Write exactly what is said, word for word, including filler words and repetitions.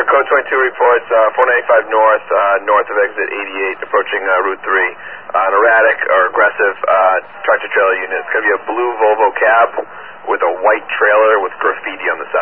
Code twenty-two reports, uh, four ninety-five north, uh, north of exit eighty-eight, approaching uh, Route three. Uh, an erratic or aggressive uh, tractor-trailer unit. It's going to be a blue Volvo cab with a white trailer with graffiti on the side.